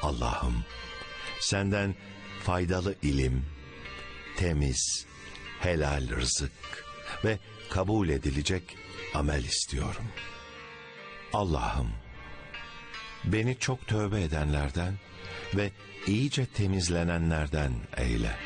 Allah'ım, senden faydalı ilim, temiz, helal rızık ve kabul edilecek amel istiyorum. Allah'ım, beni çok tövbe edenlerden ve iyice temizlenenlerden eyle.